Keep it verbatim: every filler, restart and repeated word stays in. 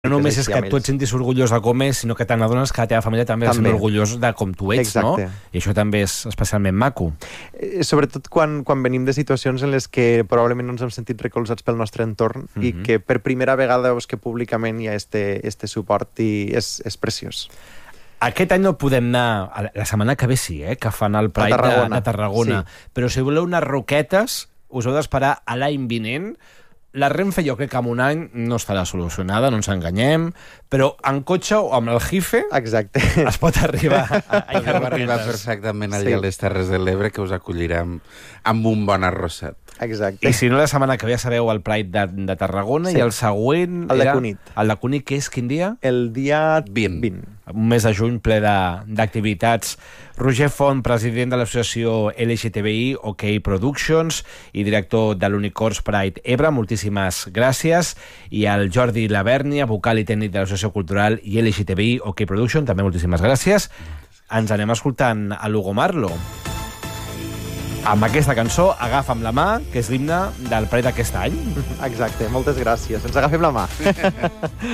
No només és que tu et sentis orgullós de com és, sinó que te n'adones que la teva família també, també. és orgullós de com tu ets, Exacte. no? I això també és especialment maco. Eh, sobretot quan, quan venim de situacions en les que probablement no ens hem sentit recolzats pel nostre entorn mm-hmm. i que per primera vegada veus que públicament hi ha este, este suport i és, és preciós. Aquest any no podem anar, la setmana que ve sí, eh, que fan el Pride a Tarragona, de, de Tarragona. Sí. Però si voleu unes roquetes, us heu d'esperar a l'any vinent. La Renfe jo crec que en un any no estarà solucionada, no ens enganyem, però en cotxe o amb el Jife Exacte. es pot arribar a, a Podem arribar perfectament allà sí. a les Terres de l'Ebre, que us acollirem amb un bon arrossat. Exacte. I si no, la setmana que ve ja sabeu el Pride de, de Tarragona sí. i el següent... El de era... Cunit. El de Cunit, que és quin dia? El dia vint. vint. Un mes de juny ple d'activitats. Roger Font, president de l'associació L G T B I OK Productions i director de l'Unicorns Pride Ebre, moltíssimes gràcies. I el Jordi Lavèrnia, vocal i tècnic de l'associació cultural i L G T B I OK Productions, també moltíssimes gràcies. Ens anem escoltant a Lugo Marlo. Amb aquesta cançó, Agafa'm la mà, que és l'himne del Pride d'aquest any. Exacte, moltes gràcies. Ens agafem la mà.